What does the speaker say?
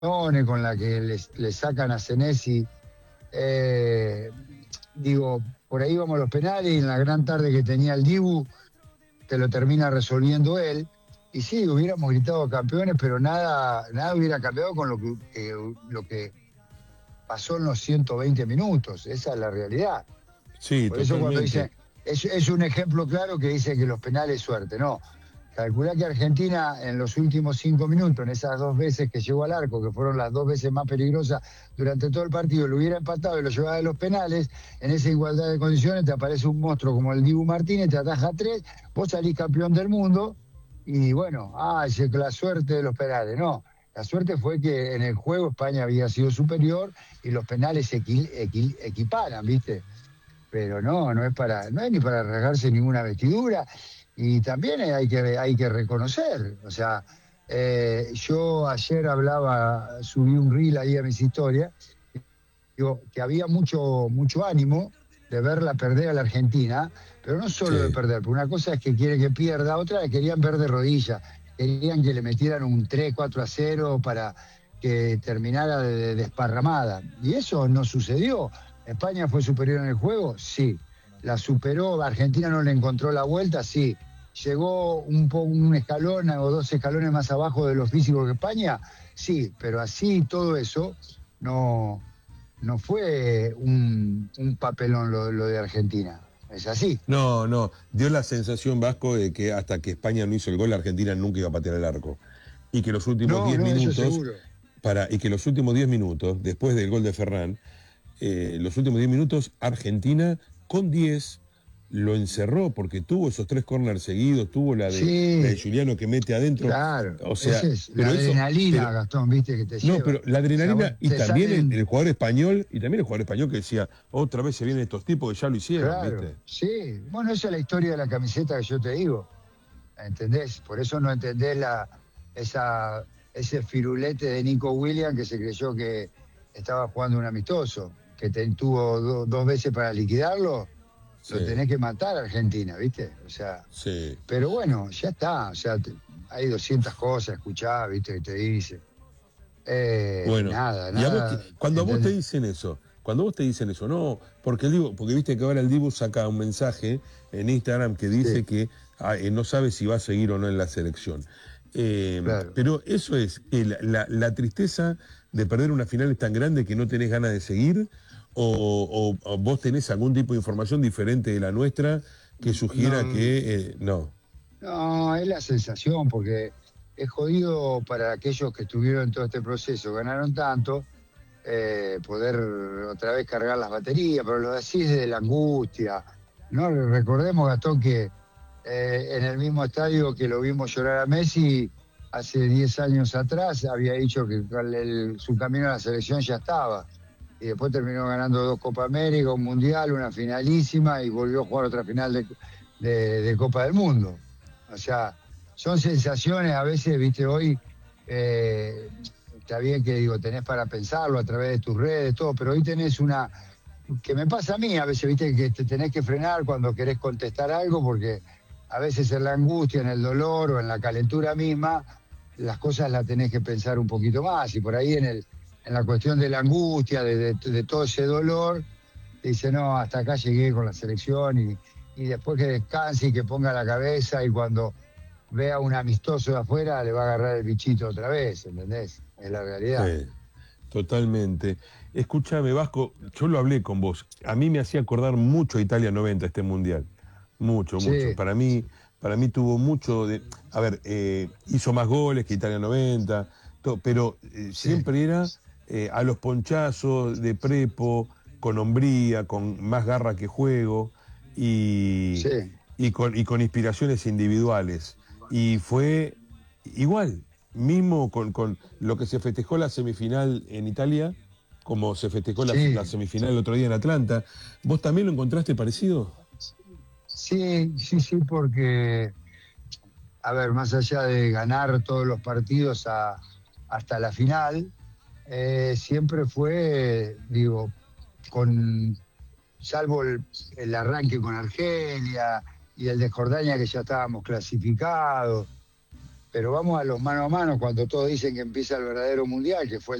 con la que le sacan a Senesi, digo, por ahí vamos a los penales y en la gran tarde que tenía el Dibu, te lo termina resolviendo él. Y sí, hubiéramos gritado campeones, pero nada hubiera cambiado con lo que pasó en los 120 minutos. Esa es la realidad. Sí, Por eso cuando totalmente. dicen, es un ejemplo claro que dice que los penales es suerte. No, calculá que Argentina en los últimos 5 minutos, en esas 2 veces que llegó al arco, que fueron las 2 veces más peligrosas durante todo el partido, lo hubiera empatado y lo llevaba de los penales, en esa igualdad de condiciones te aparece un monstruo como el Dibu Martínez, te ataja 3, vos salís campeón del mundo y bueno, la suerte de los penales. No, la suerte fue que en el juego España había sido superior y los penales se equiparan, ¿viste? Pero no es ni para rasgarse ninguna vestidura. Y también hay que reconocer, o sea, yo ayer subí un reel ahí a mis historias, digo, que había mucho ánimo de verla perder a la Argentina, pero no solo de Sí. perder, porque una cosa es que quiere que pierda, otra es que querían ver de rodillas, querían que le metieran un 3-4-0 para que terminara de desparramada. Y eso no sucedió. ¿España fue superior en el juego? Sí. ¿La superó? ¿Argentina no le encontró la vuelta? Sí. ¿Llegó un escalón o 2 escalones más abajo de los físicos que España? Sí, pero así todo eso no, no fue un papelón lo de Argentina. Es así. No, no, dio la sensación, Vasco, de que hasta que España no hizo el gol, Argentina nunca iba a patear el arco. Y que los últimos No, 10 no, eso minutos, seguro. y que los últimos 10 minutos, después del gol de Ferran, los últimos 10 minutos, Argentina con 10 lo encerró porque tuvo esos 3 corners seguidos, tuvo la de Sí, Juliano que mete adentro. claro. O Esa sea, es la pero eso, adrenalina, pero Gastón, viste, que te no, lleva. pero la O sea, vos adrenalina y te también el, salen. el jugador español, y también el jugador español que decía, otra vez se vienen estos tipos que ya lo hicieron, Claro, ¿viste? sí. Bueno, esa es la historia de la camiseta que yo te digo. ¿Entendés? Por eso no entendés esa, ese firulete de Nico Williams que se creyó que estaba jugando un amistoso, que tuvo 2 veces para liquidarlo, lo Sí, tenés que matar a Argentina, ¿viste? O sea, sí. pero bueno, ya está. O sea, hay 200 cosas, escuchá, ¿viste? Que te dice. Bueno, y a vos, Nada, cuando a vos te ¿entendés? dicen eso, no, porque viste que ahora el Dibu saca un mensaje en Instagram que dice Sí, que no sabe si va a seguir o no en la selección. claro. Pero eso es, la tristeza de perder una final es tan grande que no tenés ganas de seguir, o vos tenés algún tipo de información diferente de la nuestra que sugiera No, que no. no, es la sensación, porque es jodido para aquellos que estuvieron en todo este proceso, ganaron tanto, poder otra vez cargar las baterías, pero lo decís de la angustia. No recordemos, Gastón, que en el mismo estadio que lo vimos llorar a Messi hace 10 años atrás, había dicho que su camino a la selección ya estaba. Y después terminó ganando 2 Copa América, un Mundial, una finalísima y volvió a jugar otra final de Copa del Mundo. O sea, son sensaciones a veces, viste, hoy está bien que digo, tenés para pensarlo a través de tus redes, todo, pero hoy tenés que me pasa a mí a veces, viste, que te tenés que frenar cuando querés contestar algo, porque a veces en la angustia, en el dolor o en la calentura misma, las cosas las tenés que pensar un poquito más, y por ahí en la cuestión de la angustia, de todo ese dolor, te dice, no, hasta acá llegué con la selección, y después que descanse y que ponga la cabeza, y cuando vea un amistoso de afuera, le va a agarrar el bichito otra vez, ¿entendés? Es la realidad. Sí. Totalmente. Escúchame, Vasco, yo lo hablé con vos. A mí me hacía acordar mucho a Italia 90 este mundial. Mucho, mucho. Sí, Para mí tuvo mucho de. A ver, hizo más goles que Italia 90, pero sí, siempre era a los ponchazos de prepo, con hombría, con más garra que juego y, sí. y con inspiraciones individuales. Y fue igual, mismo con lo que se festejó la semifinal en Italia, como se festejó la Sí, semifinal el otro día en Atlanta. ¿Vos también lo encontraste parecido? sí, sí, sí, porque, a ver, más allá de ganar todos los partidos hasta la final, siempre fue, digo, con, salvo el arranque con Argelia y el de Jordania que ya estábamos clasificados, pero vamos a los mano a mano cuando todos dicen que empieza el verdadero mundial, que fue